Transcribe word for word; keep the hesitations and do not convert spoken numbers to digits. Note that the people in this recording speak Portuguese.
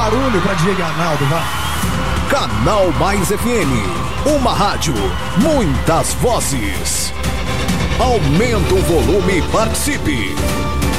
barulho pra Diego Arnaldo, vai. Canal Mais F M, uma rádio, muitas vozes. Aumenta o volume e participe.